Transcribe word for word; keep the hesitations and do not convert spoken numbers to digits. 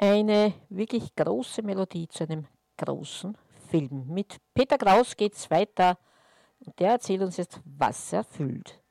Eine wirklich große Melodie zu einem großen Film. Mit Peter Kraus geht's weiter und der erzählt uns jetzt, was er fühlt.